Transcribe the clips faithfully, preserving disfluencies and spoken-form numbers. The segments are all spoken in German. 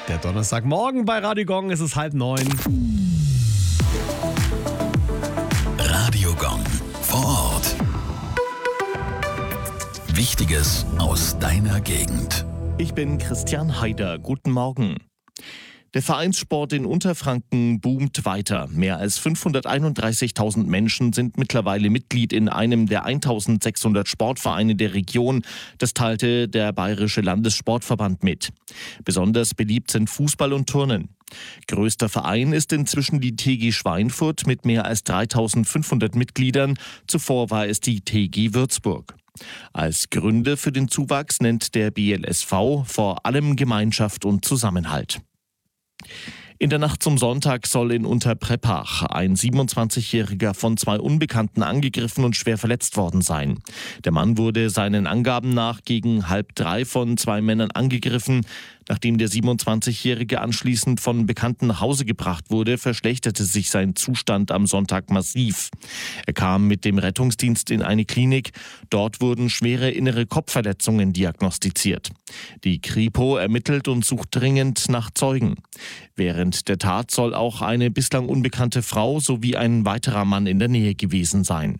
Der Donnerstagmorgen bei Radio Gong, es ist halb neun. Radio Gong vor Ort. Wichtiges aus deiner Gegend. Ich bin Christian Haider. Guten Morgen. Der Vereinssport in Unterfranken boomt weiter. Mehr als fünfhunderteinunddreißigtausend Menschen sind mittlerweile Mitglied in einem der eintausendsechshundert Sportvereine der Region. Das teilte der Bayerische Landessportverband mit. Besonders beliebt sind Fußball und Turnen. Größter Verein ist inzwischen die T G Schweinfurt mit mehr als dreitausendfünfhundert Mitgliedern. Zuvor war es die T G Würzburg. Als Gründe für den Zuwachs nennt der B L S V vor allem Gemeinschaft und Zusammenhalt. In der Nacht zum Sonntag soll in Unterpreppach ein siebenundzwanzigjähriger von zwei Unbekannten angegriffen und schwer verletzt worden sein. Der Mann wurde seinen Angaben nach gegen halb drei von zwei Männern angegriffen. Nachdem der siebenundzwanzigjährige anschließend von Bekannten nach Hause gebracht wurde, verschlechterte sich sein Zustand am Sonntag massiv. Er kam mit dem Rettungsdienst in eine Klinik. Dort wurden schwere innere Kopfverletzungen diagnostiziert. Die Kripo ermittelt und sucht dringend nach Zeugen. Während der Tat soll auch eine bislang unbekannte Frau sowie ein weiterer Mann in der Nähe gewesen sein.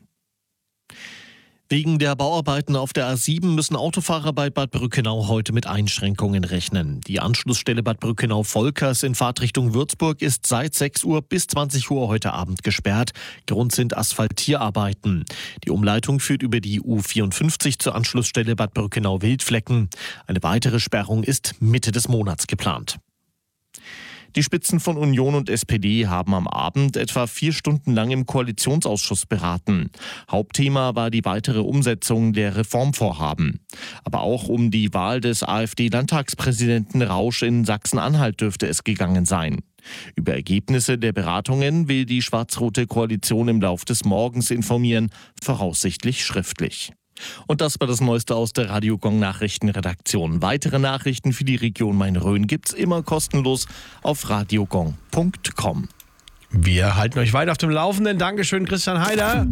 Wegen der Bauarbeiten auf der A sieben müssen Autofahrer bei Bad Brückenau heute mit Einschränkungen rechnen. Die Anschlussstelle Bad Brückenau-Volkers in Fahrtrichtung Würzburg ist seit sechs Uhr bis zwanzig Uhr heute Abend gesperrt. Grund sind Asphaltierarbeiten. Die Umleitung führt über die U vierundfünfzig zur Anschlussstelle Bad Brückenau-Wildflecken. Eine weitere Sperrung ist Mitte des Monats geplant. Die Spitzen von Union und S P D haben am Abend etwa vier Stunden lang im Koalitionsausschuss beraten. Hauptthema war die weitere Umsetzung der Reformvorhaben. Aber auch um die Wahl des AfD-Landtagspräsidenten Rausch in Sachsen-Anhalt dürfte es gegangen sein. Über Ergebnisse der Beratungen will die schwarz-rote Koalition im Lauf des Morgens informieren, voraussichtlich schriftlich. Und das war das Neueste aus der Radio Gong Nachrichtenredaktion. Weitere Nachrichten für die Region Main-Rhön gibt's immer kostenlos auf radiogong punkt com. Wir halten euch weiter auf dem Laufenden. Dankeschön, Christian Haider.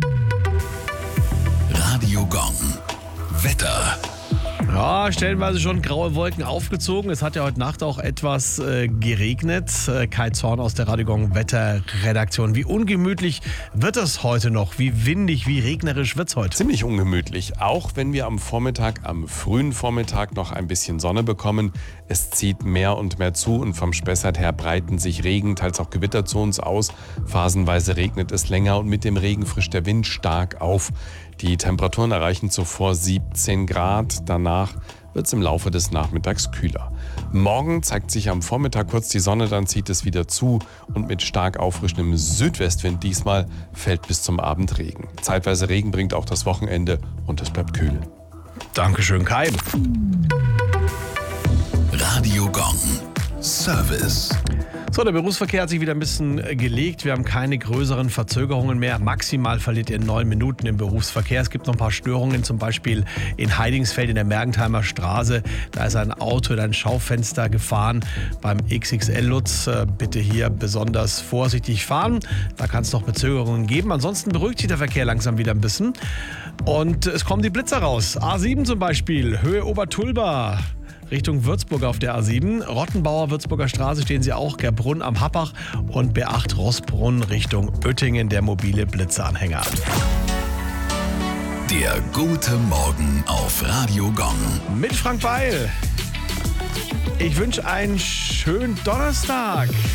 Radio Gong. Wetter. Ja, stellenweise schon graue Wolken aufgezogen. Es hat ja heute Nacht auch etwas äh, geregnet. Äh, Kai Zorn aus der Radio Gong Wetterredaktion. Wie ungemütlich wird es heute noch? Wie windig, wie regnerisch wird es heute? Ziemlich ungemütlich, auch wenn wir am Vormittag, am frühen Vormittag noch ein bisschen Sonne bekommen. Es zieht mehr und mehr zu und vom Spessart her breiten sich Regen, teils auch Gewitter zu uns aus. Phasenweise regnet es länger und mit dem Regen frischt der Wind stark auf. Die Temperaturen erreichen zuvor siebzehn Grad, danach wird es im Laufe des Nachmittags kühler. Morgen zeigt sich am Vormittag kurz die Sonne, dann zieht es wieder zu und mit stark auffrischendem Südwestwind diesmal fällt bis zum Abend Regen. Zeitweise Regen bringt auch das Wochenende und es bleibt kühl. Dankeschön, Kai. Radio Gong. Service. So, der Berufsverkehr hat sich wieder ein bisschen gelegt. Wir haben keine größeren Verzögerungen mehr. Maximal verliert ihr neun Minuten im Berufsverkehr. Es gibt noch ein paar Störungen, zum Beispiel in Heidingsfeld in der Mergentheimer Straße. Da ist ein Auto in ein Schaufenster gefahren beim X X L-Lutz. Bitte hier besonders vorsichtig fahren. Da kann es noch Verzögerungen geben. Ansonsten beruhigt sich der Verkehr langsam wieder ein bisschen. Und es kommen die Blitzer raus. A sieben zum Beispiel, Höhe Obertulba. Richtung Würzburg auf der A sieben. Rottenbauer Würzburger Straße stehen sie auch, Gerbrunn am Happach und B acht Rossbrunn Richtung Oettingen, der mobile Blitzeranhänger. Der gute Morgen auf Radio Gong. Mit Frank Weil. Ich wünsche einen schönen Donnerstag.